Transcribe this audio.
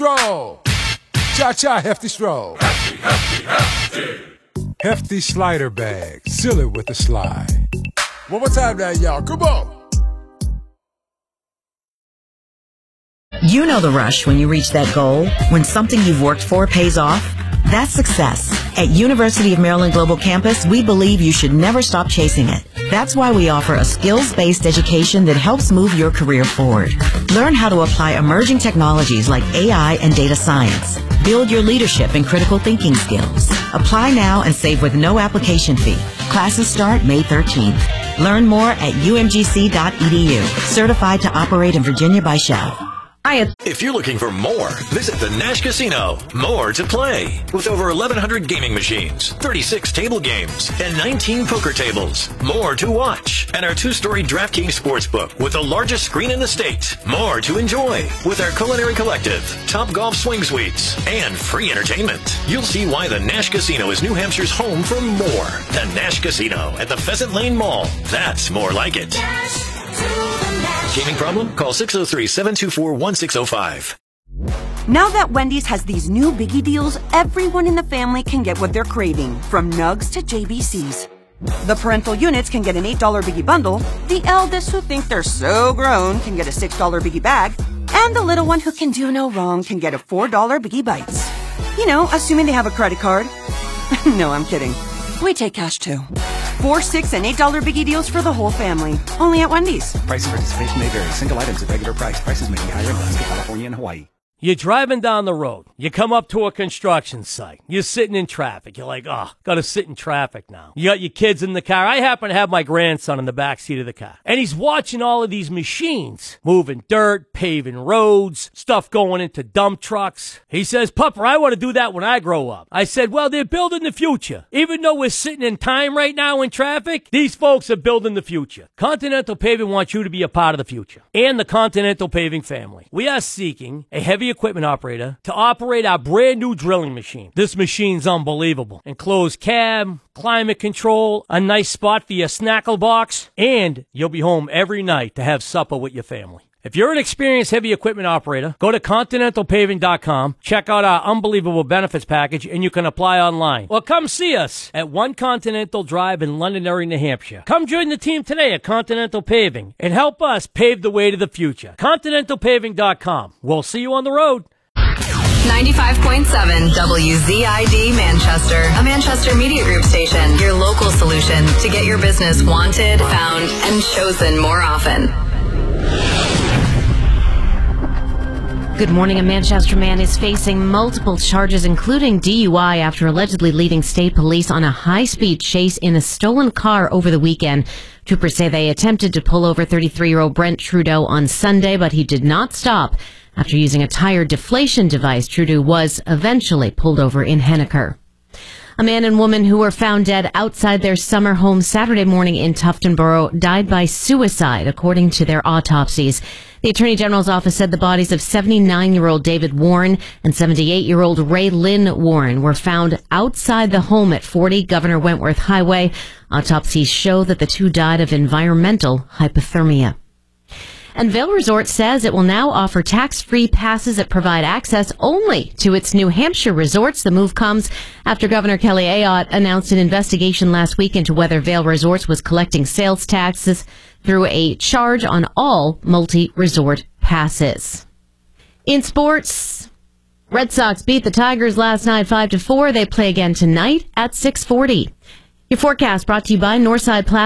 Stroll. Cha-cha, hefty stroll. Hefty, hefty, hefty. Hefty slider bag. Seal it with a slide. One more time now, y'all. Come on. You know the rush when you reach that goal, when something you've worked for pays off. That's success. At University of Maryland Global Campus, we believe you should never stop chasing it. That's why we offer a skills-based education that helps move your career forward. Learn how to apply emerging technologies like AI and data science. Build your leadership and critical thinking skills. Apply now and save with no application fee. Classes start May 13th. Learn more at umgc.edu. Certified to operate in Virginia by Shell. If you're looking for more, visit the Nash Casino. More to play. With over 1,100 gaming machines, 36 table games, and 19 poker tables. More to watch. And our 2-story DraftKings Sportsbook with the largest screen in the state. More to enjoy. With our Culinary Collective, Top Golf Swing Suites, and free entertainment. You'll see why the Nash Casino is New Hampshire's home for more. The Nash Casino at the Pheasant Lane Mall. That's more like it. Gaming problem? Call 603-724-1605. Now that Wendy's has these new biggie deals, everyone in the family can get what they're craving, from nugs to JBCs. The parental units can get an $8 biggie bundle, the eldest who think they're so grown can get a $6 biggie bag, and the little one who can do no wrong can get a $4 biggie bites. You know, assuming they have a credit card. No, I'm kidding. We take cash too. 4, $6, and $8 biggie deals for the whole family. Only at Wendy's. Price and participation may vary. Single items at regular price. Prices may be higher in Alaska, California, and Hawaii. You're driving down the road. You come up to a construction site. You're sitting in traffic. You're like, gotta sit in traffic now. You got your kids in the car. I happen to have my grandson in the back seat of the car. And he's watching all of these machines moving dirt, paving roads, stuff going into dump trucks. He says, Pupper, I want to do that when I grow up. I said, well, they're building the future. Even though we're sitting in time right now in traffic, these folks are building the future. Continental Paving wants you to be a part of the future. And the Continental Paving family. We are seeking a heavy equipment operator to operate our brand new drilling machine. This machine's unbelievable. Enclosed cab, climate control, a nice spot for your snackle box, and you'll be home every night to have supper with your family. If you're an experienced heavy equipment operator, go to ContinentalPaving.com, check out our unbelievable benefits package, and you can apply online. Or come see us at 1 Continental Drive in Londonderry, New Hampshire. Come join the team today at Continental Paving and help us pave the way to the future. ContinentalPaving.com. We'll see you on the road. 95.7 WZID Manchester, a Manchester Media Group station. Your local solution to get your business wanted, found, and chosen more often. Good morning. A Manchester man is facing multiple charges, including DUI, after allegedly leading state police on a high-speed chase in a stolen car over the weekend. Troopers say they attempted to pull over 33-year-old Brent Trudeau on Sunday, but he did not stop. After using a tire deflation device, Trudeau was eventually pulled over in Henniker. A man and woman who were found dead outside their summer home Saturday morning in Tuftonboro died by suicide, according to their autopsies. The Attorney General's office said the bodies of 79-year-old David Warren and 78-year-old Ray Lynn Warren were found outside the home at 40 Governor Wentworth Highway. Autopsies show that the two died of environmental hypothermia. And Vail Resort says it will now offer tax-free passes that provide access only to its New Hampshire resorts. The move comes after Governor Kelly Ayotte announced an investigation last week into whether Vail Resorts was collecting sales taxes through a charge on all multi-resort passes. In sports, Red Sox beat the Tigers last night 5-4. They play again tonight at 6:40. Your forecast brought to you by Northside Plaza.